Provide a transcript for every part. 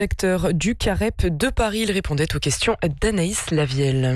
Directeur du CAREP de Paris, il répondait aux questions d'Anaïs Lavielle.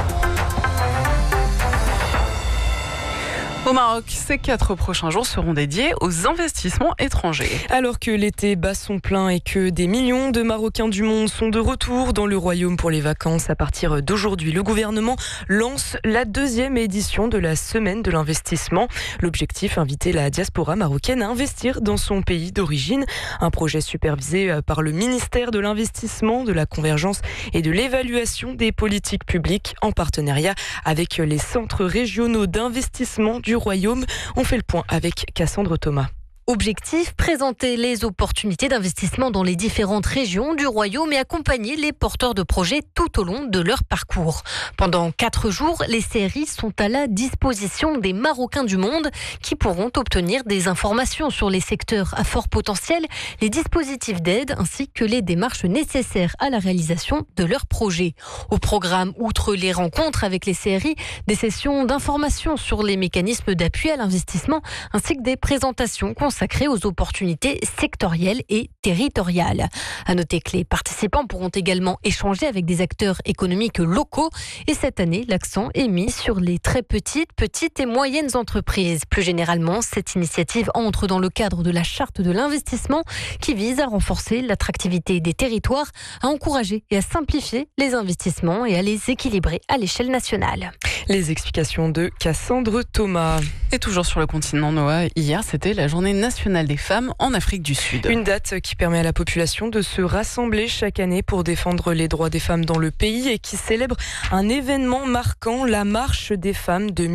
Au Maroc, ces 4 prochains jours seront dédiés aux investissements étrangers. Alors que l'été bat son plein et que des millions de Marocains du monde sont de retour dans le royaume pour les vacances, à partir d'aujourd'hui, le gouvernement lance la 2e édition de la semaine de l'investissement. L'objectif, inviter la diaspora marocaine à investir dans son pays d'origine. Un projet supervisé par le ministère de l'Investissement, de la Convergence et de l'Évaluation des politiques publiques en partenariat avec les centres régionaux d'investissement du Royaume. On fait le point avec Cassandre Thomas. Objectif, présenter les opportunités d'investissement dans les différentes régions du Royaume et accompagner les porteurs de projets tout au long de leur parcours. Pendant 4 jours, les séries sont à la disposition des Marocains du monde qui pourront obtenir des informations sur les secteurs à fort potentiel, les dispositifs d'aide ainsi que les démarches nécessaires à la réalisation de leurs projets. Au programme, outre les rencontres avec les séries, des sessions d'information sur les mécanismes d'appui à l'investissement ainsi que des présentations consacrés aux opportunités sectorielles et territoriales. À noter que les participants pourront également échanger avec des acteurs économiques locaux et cette année, l'accent est mis sur les très petites et moyennes entreprises. Plus généralement, cette initiative entre dans le cadre de la charte de l'investissement qui vise à renforcer l'attractivité des territoires, à encourager et à simplifier les investissements et à les équilibrer à l'échelle nationale. Les explications de Cassandre Thomas. Et toujours sur le continent, Noah, hier c'était la journée nationale des femmes en Afrique du Sud. Une date qui permet à la population de se rassembler chaque année pour défendre les droits des femmes dans le pays et qui célèbre un événement marquant, la marche des femmes de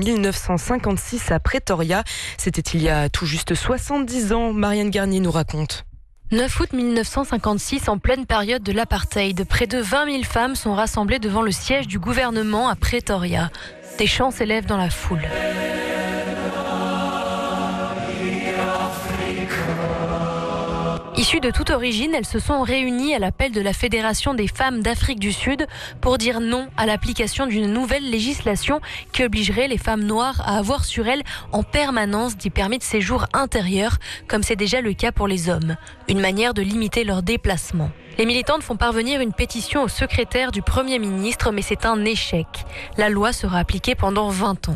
1956 à Pretoria. C'était il y a tout juste 70 ans. Marianne Garnier nous raconte. 9 août 1956, en pleine période de l'apartheid, près de 20 000 femmes sont rassemblées devant le siège du gouvernement à Pretoria. Des chants s'élèvent dans la foule. Issues de toute origine, elles se sont réunies à l'appel de la Fédération des femmes d'Afrique du Sud pour dire non à l'application d'une nouvelle législation qui obligerait les femmes noires à avoir sur elles en permanence des permis de séjour intérieurs, comme c'est déjà le cas pour les hommes. Une manière de limiter leurs déplacements. Les militantes font parvenir une pétition au secrétaire du Premier ministre, mais c'est un échec. La loi sera appliquée pendant 20 ans.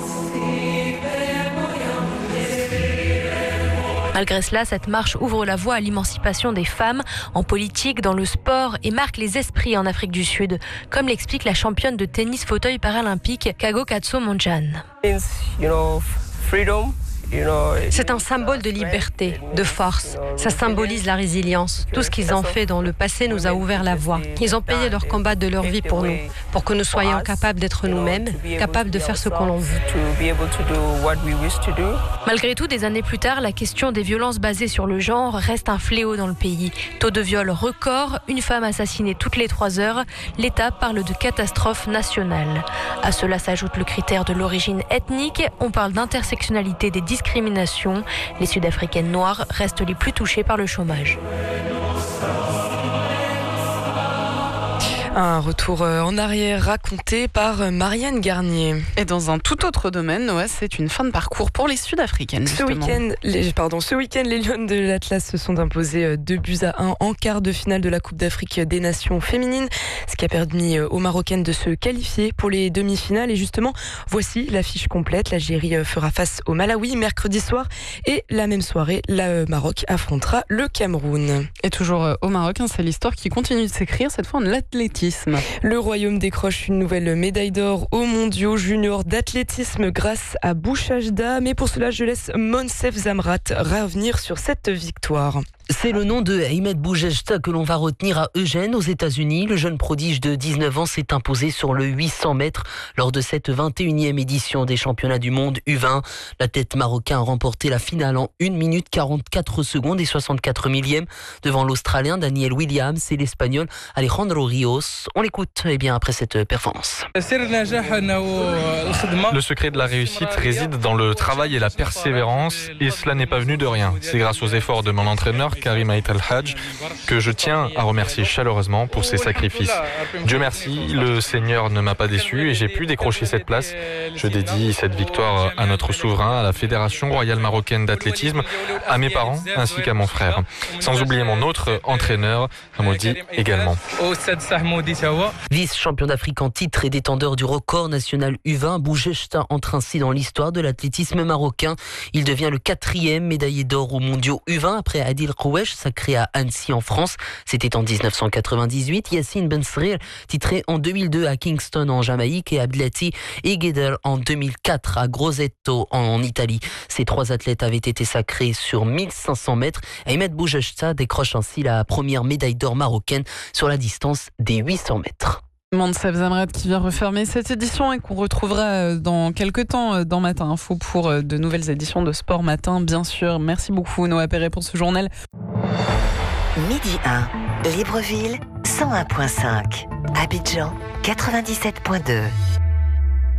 Malgré cela, cette marche ouvre la voie à l'émancipation des femmes en politique, dans le sport et marque les esprits en Afrique du Sud, comme l'explique la championne de tennis fauteuil paralympique Kago Katso Mondjan. C'est un symbole de liberté, de force. Ça symbolise la résilience. Tout ce qu'ils ont fait dans le passé nous a ouvert la voie. Ils ont payé leur combat de leur vie pour nous, pour que nous soyons capables d'être nous-mêmes, capables de faire ce qu'on l'on veut. Malgré tout, des années plus tard, la question des violences basées sur le genre reste un fléau dans le pays. Taux de viol record, une femme assassinée toutes les 3 heures. L'État parle de catastrophe nationale. À cela s'ajoute le critère de l'origine ethnique. On parle d'intersectionnalité des discrimination. Les Sud-Africaines noires restent les plus touchées par le chômage. Un retour en arrière raconté par Marianne Garnier. Et dans un tout autre domaine, Noah, c'est une fin de parcours pour les Sud-Africaines. Ce week-end, les Lionnes de l'Atlas se sont imposées 2-1 en quart de finale de la Coupe d'Afrique des Nations féminines, ce qui a permis aux Marocaines de se qualifier pour les demi-finales. Et justement, voici l'affiche complète. L'Algérie fera face au Malawi mercredi soir et la même soirée, le Maroc affrontera le Cameroun. Et toujours au Maroc, c'est l'histoire qui continue de s'écrire, cette fois en athlétisme. Le Royaume décroche une nouvelle médaille d'or aux mondiaux juniors d'athlétisme grâce à Bouchajda. Mais pour cela, je laisse Monsef Zamrat revenir sur cette victoire. C'est le nom de Ahmed Bouchajda que l'on va retenir à Eugene, aux États-Unis. Le jeune prodige de 19 ans s'est imposé sur le 800 mètres lors de cette 21e édition des championnats du monde U20. L'athlète marocain a remporté la finale en 1 minute 44 secondes et 64 millièmes devant l'Australien Daniel Williams et l'Espagnol Alejandro Rios. On l'écoute après cette performance. Le secret de la réussite réside dans le travail et la persévérance, et cela n'est pas venu de rien. C'est grâce aux efforts de mon entraîneur frère Karim Ait Al-Hajj, que je tiens à remercier chaleureusement pour ses sacrifices. Dieu merci, le Seigneur ne m'a pas déçu et j'ai pu décrocher cette place. Je dédie cette victoire à notre souverain, à la Fédération royale marocaine d'athlétisme, à mes parents ainsi qu'à mon frère. Sans oublier mon autre entraîneur, Hamoudi, également. Vice-champion d'Afrique en titre et détenteur du record national U20, Boujeshta entre ainsi dans l'histoire de l'athlétisme marocain. Il devient le 4e médaillé d'or aux mondiaux U20 après Adil Kouesh, sacré à Annecy en France. C'était en 1998. Yassine Bensrir, titré en 2002 à Kingston en Jamaïque, et Abdelati Egeder en 2004 à Grosseto en Italie. Ces 3 athlètes avaient été sacrés sur 1500 mètres. Ahmed Boujeshta décroche ainsi la première médaille d'or marocaine sur la distance des 800 mètres. Mansef Zamrat qui vient refermer cette édition et qu'on retrouvera dans quelques temps dans Matin Info pour de nouvelles éditions de Sport Matin, bien sûr. Merci beaucoup Noah Perret pour ce journal. Midi 1, Libreville 101.5, Abidjan 97.2.